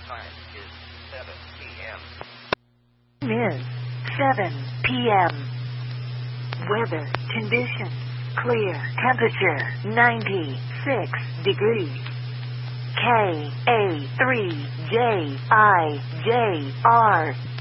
Time is 7 p.m. Is 7 p.m. Weather condition clear. Temperature 96 degrees. KA3JIJR